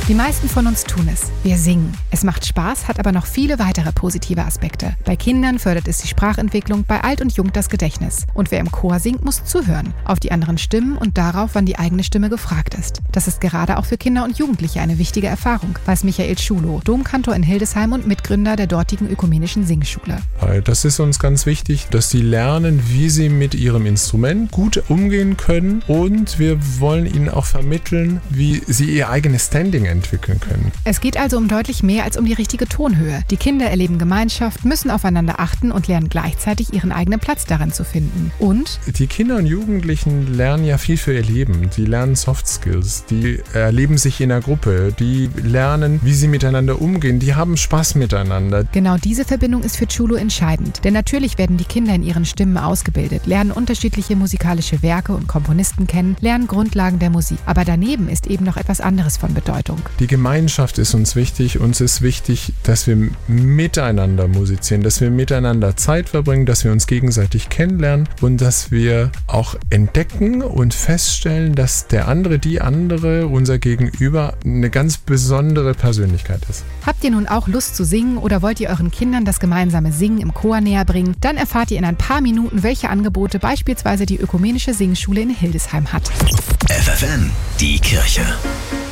Die meisten von uns tun es. Wir singen. Es macht Spaß, hat aber noch viele weitere positive Aspekte. Bei Kindern fördert es die Sprachentwicklung, bei alt und jung das Gedächtnis. Und wer im Chor singt, muss zuhören. Auf die anderen Stimmen und darauf, wann die eigene Stimme gefragt ist. Das ist gerade auch für Kinder und Jugendliche eine wichtige Erfahrung, weiß Michael Schulow, Domkantor in Hildesheim und Mitgründer der dortigen ökumenischen Singschule. Das ist uns ganz wichtig, dass sie lernen, wie sie mit ihrem Instrument gut umgehen können, und wir wollen ihnen auch vermitteln, wie sie ihr eigenes Standing entwickeln können. Es geht also um deutlich mehr als um die richtige Tonhöhe. Die Kinder erleben Gemeinschaft, müssen aufeinander achten und lernen gleichzeitig ihren eigenen Platz darin zu finden. Und die Kinder und Jugendlichen lernen ja viel für ihr Leben. Die lernen Soft Skills, die erleben sich in der Gruppe, die lernen, wie sie miteinander umgehen, die haben Spaß miteinander. Genau diese Verbindung ist für Schulow entscheidend. Denn natürlich werden die Kinder in ihren Stimmen ausgebildet, lernen unterschiedliche musikalische Werke und Komponisten kennen, lernen Grundlagen der Musik. Aber daneben ist eben noch etwas anderes von Bedeutung. Die Gemeinschaft ist uns wichtig. Uns ist wichtig, dass wir miteinander musizieren, dass wir miteinander Zeit verbringen, dass wir uns gegenseitig kennenlernen und dass wir auch entdecken und feststellen, dass der andere, die andere, unser Gegenüber, eine ganz besondere Persönlichkeit ist. Habt ihr nun auch Lust zu singen oder wollt ihr euren Kindern das gemeinsame Singen im Chor näher bringen? Dann erfahrt ihr in ein paar Minuten, welche Angebote beispielsweise die ökumenische Singschule in Hildesheim hat. FFN, die Kirche.